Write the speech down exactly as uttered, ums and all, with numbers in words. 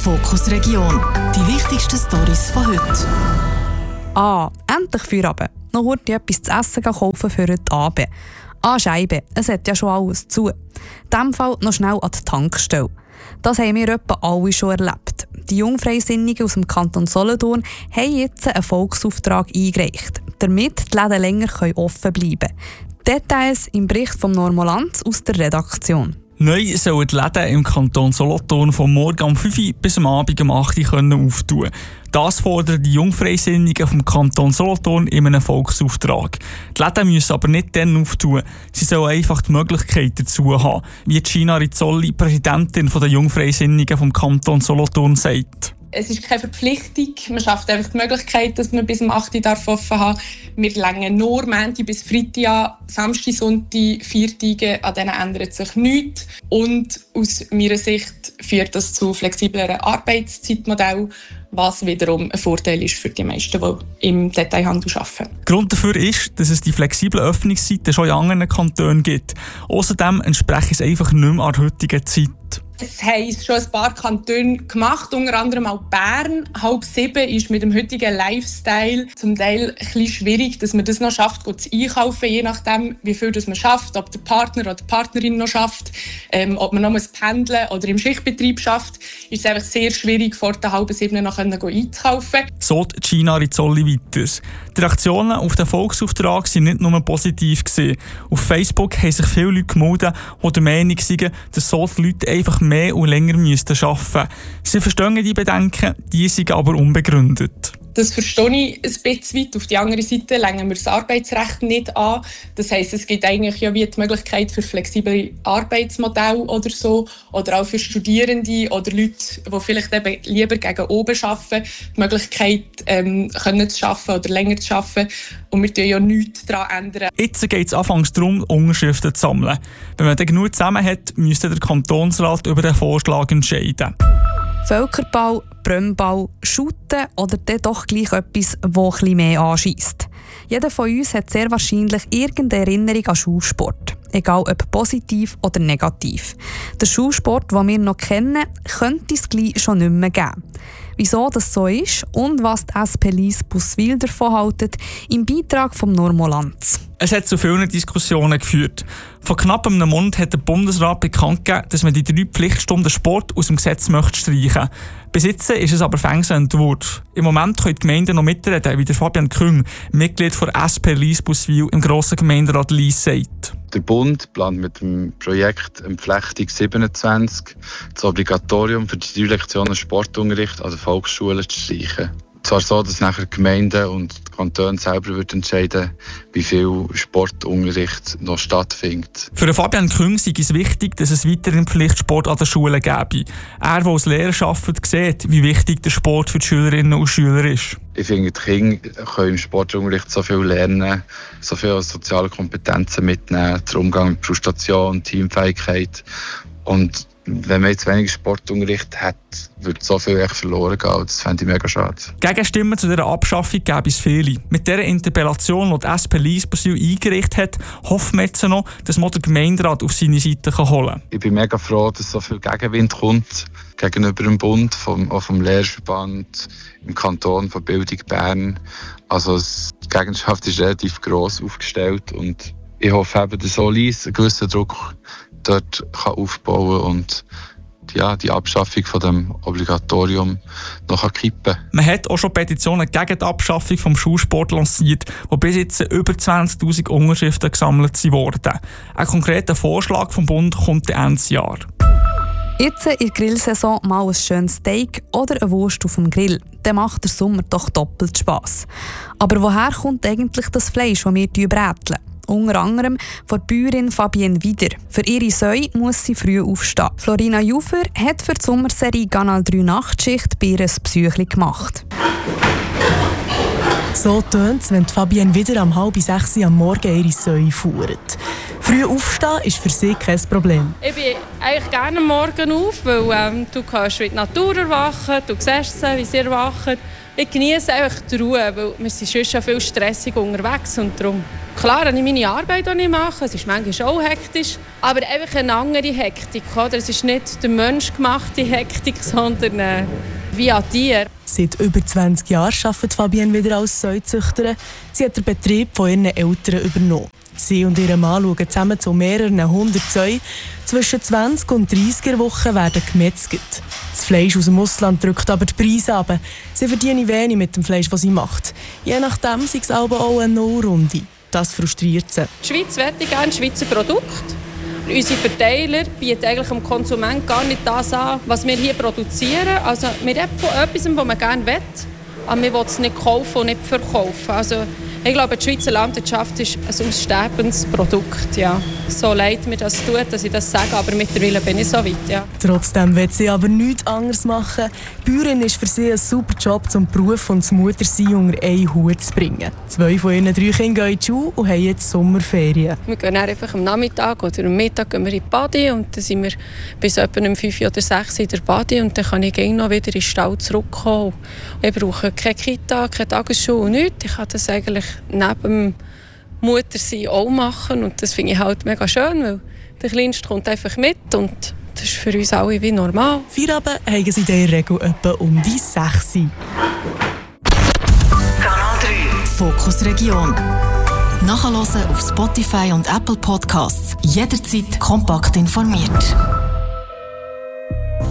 Fokus Region. Die wichtigsten Storys von heute. Ah, endlich Feierabend. Noch heute etwas zu essen kaufen für heute Abend. Ah, Scheibe, es hat ja schon alles zu. In diesem Fall noch schnell an die Tankstelle. Das haben wir etwa alle schon erlebt. Die Jungfreisinnigen aus dem Kanton Solothurn haben jetzt einen Volksauftrag eingereicht, damit die Läden länger offen bleiben können. Details im Bericht von Normolanz aus der Redaktion. Neu sollen die Läden im Kanton Solothurn vom Morgen um fünf Uhr bis am Abend um acht Uhr auftun können. Das fordern die Jungfreisinnigen vom Kanton Solothurn in einem Volksauftrag. Die Läden müssen aber nicht dann auftun, sie sollen einfach die Möglichkeit dazu haben, wie Gina Rizzoli, Präsidentin der Jungfreisinnigen vom Kanton Solothurn, sagt. Es ist keine Verpflichtung, man schafft einfach die Möglichkeit, dass man bis um acht Uhr offen haben darf. Wir längen nur Montag bis Freitag an, Samstag, Sonntag, Viertage, an denen ändert sich nichts. Und aus meiner Sicht führt das zu flexibleren Arbeitszeitmodellen, was wiederum ein Vorteil ist für die meisten, die im Detailhandel arbeiten. Grund dafür ist, dass es die flexiblen Öffnungszeiten schon in anderen Kantonen gibt. Außerdem entsprechen es einfach nicht mehr an der heutigen Zeit. Es haben schon ein paar Kantone gemacht, unter anderem auch Bern. Halb sieben ist mit dem heutigen Lifestyle zum Teil ein bisschen schwierig, dass man das noch schafft, gut zu einkaufen, je nachdem, wie viel das man schafft, ob der Partner oder die Partnerin noch schafft, ähm, ob man noch pendeln oder im Schichtbetrieb schafft, ist es einfach sehr schwierig, vor der halben sieben noch einzukaufen. So Gina Rizzoli weiter. Die Reaktionen auf den Volksauftrag waren nicht nur positiv gewesen. Auf Facebook haben sich viele Leute gemeldet, die der Meinung sind, dass so die Leute einfach mehr und länger arbeiten müssten. Sie verstehen die Bedenken, die sind aber unbegründet. Das verstehe ich ein bisschen weit. Auf die andere Seite legen wir das Arbeitsrecht nicht an. Das heisst, es gibt eigentlich ja wie die Möglichkeit für flexible Arbeitsmodelle oder so. Oder auch für Studierende oder Leute, die vielleicht eben lieber gegen oben arbeiten, die Möglichkeit ähm, können zu arbeiten oder länger zu arbeiten. Und wir tun ja nichts daran ändern. Jetzt geht es anfangs darum, Unterschriften zu sammeln. Wenn man dann genug zusammen hat, müsste der Kantonsrat über den Vorschlag entscheiden. Völkerball, Brömmball, Shooten oder dann doch gleich etwas, das ein bisschen mehr anscheisst. Jeder von uns hat sehr wahrscheinlich irgendeine Erinnerung an Schulsport. Egal ob positiv oder negativ. Der Schulsport, den wir noch kennen, könnte es gleich schon nicht mehr geben. Wieso das so ist und was die S P Lyss Busswil davon haltet, im Beitrag vom Normolanz. Es hat zu vielen Diskussionen geführt. Vor knapp einem Monat hat der Bundesrat bekannt gegeben, dass man die drei Pflichtstunden Sport aus dem Gesetz möchte streichen. Bis jetzt ist es aber fängs ein Entwurf. Im Moment können die Gemeinden noch mitreden, wie der Fabian Küng, Mitglied der S P Lyss Busswil im grossen Gemeinderat Lyss, sagt. Der Bund plant mit dem Projekt Entflechtung siebenundzwanzig das Obligatorium für die drei Lektionen Sportunterricht an den Volksschulen zu streichen. Zwar so, dass nachher die Gemeinden und die Kantone selber wird entscheiden, wie viel Sportunterricht noch stattfindet. Für Fabian Küng ist es wichtig, dass es weiterhin Pflichtsport an den Schulen gäbe. Er, der als Lehrer arbeitet, sieht, wie wichtig der Sport für die Schülerinnen und Schüler ist. Ich finde, die Kinder können im Sportunterricht so viel lernen, so viele soziale Kompetenzen mitnehmen, der Umgang mit Frustration, Teamfähigkeit. Und wenn man jetzt weniger Sportunterricht hat, würde so viel echt verloren gehen. Das fände ich mega schade. Gegenstimmen zu dieser Abschaffung gäbe es viele. Mit dieser Interpellation, die die S P Lyss Busswil eingerichtet hat, hoffen wir jetzt noch, dass man den Gemeinderat auf seine Seite holen kann. Ich bin mega froh, dass so viel Gegenwind kommt gegenüber dem Bund, vom, auch vom Lehrerverband, im Kanton von Bildung Bern. Also die Gegenschaft ist relativ gross aufgestellt und ich hoffe eben, dass so Lyss einen gewissen Druck dort kann aufbauen und ja, die Abschaffung von dem Obligatorium noch kippen kann. Man hat auch schon Petitionen gegen die Abschaffung des Schulsports lanciert, wo bis jetzt über zwanzigtausend Unterschriften gesammelt wurden. Ein konkreter Vorschlag vom Bund kommt Ende Jahr. Jetzt in der Grillsaison mal ein schönes Steak oder eine Wurst auf dem Grill. Dann macht der Sommer doch doppelt Spass. Aber woher kommt eigentlich das Fleisch, das wir bräteln? Unter anderem von der Bäuerin Fabienne Wieder. Für ihre Säue muss sie früh aufstehen. Florina Jufer hat für die Sommerserie Kanal drei Nachtschicht bei ihr ein Psychli gemacht. So tönt es, wenn Fabienne Wieder um halb sechs am Morgen ihre Säue fuhrt. Früh aufstehen ist für sie kein Problem. Ich bin eigentlich gerne am Morgen auf, weil ähm, du kannst mit die Natur erwachen, du siehst sie, wie sie erwachen. Ich genieße einfach die Ruhe, weil wir sind schon viel stressig unterwegs und darum Klar habe ich meine Arbeit, die ich mache, es ist manchmal auch hektisch, aber einfach eine andere Hektik. Oder? Es ist nicht der menschgemachte Hektik, sondern äh, wie ein Tier. Seit über zwanzig Jahren arbeitet Fabienne wieder als Säuzüchterin. Sie hat den Betrieb von ihren Eltern übernommen. Sie und ihr Mann schauen zusammen zu mehreren hundert Säuen. Zwischen zwanzig und dreißig Wochen werden gemetzelt. Das Fleisch aus dem Ausland drückt aber die Preise runter. Sie verdienen wenig mit dem Fleisch, das sie macht. Je nachdem ist es aber auch eine Nullrunde. Das frustriert sie. Die Schweiz möchte gerne Schweizer Produkte. Unsere Verteiler bieten eigentlich dem Konsumenten gar nicht das an, was wir hier produzieren. Also wir reden von etwas, was man gerne will, aber wir wollen es nicht kaufen und nicht verkaufen. Also ich glaube, die Schweizer Landwirtschaft ist ein aussterbendes Produkt. Ja. So leid mir das tut, dass ich das sage, aber mittlerweile bin ich so weit. Ja. Trotzdem will sie aber nichts anderes machen. Die Bäuerin ist für sie ein super Job, um den Beruf und das Muttersein unter einen Hut zu bringen. Zwei von ihren drei Kindern gehen in die Schule und haben jetzt Sommerferien. Wir gehen einfach am Nachmittag oder am Mittag gehen wir in die Badi und dann sind wir bis etwa um fünf oder sechs in der Badi und dann kann ich gerne noch wieder in den Stall zurückkommen. Ich brauche keine Kita, keine Tagesschule, nichts. Ich kann das eigentlich neben dem Muttersein auch machen und das finde ich halt mega schön, weil der Kleinste kommt einfach mit und das ist für uns alle wie normal. Feierabend haben sie in der Regel etwa um die sechs. Kanal drei Fokus Region. Nachhören auf Spotify und Apple Podcasts. Jederzeit kompakt informiert.